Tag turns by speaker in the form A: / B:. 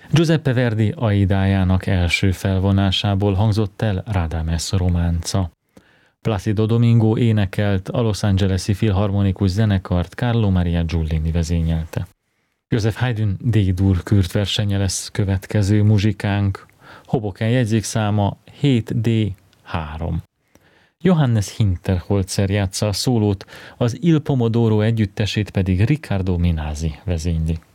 A: Giuseppe Verdi Aidájának első felvonásából hangzott el Radames románca. Placido Domingo énekelt, a Los Angeles-i Filharmonikus Zenekart Carlo Maria Giullini vezényelte. József Haydn D-dur kürt versenye lesz következő muzsikánk, Hoboken jegyzékszáma 7D3. Johannes Hinterholzer játsza a szólót, az Il Pomodoro együttesét pedig Riccardo Minasi vezényli.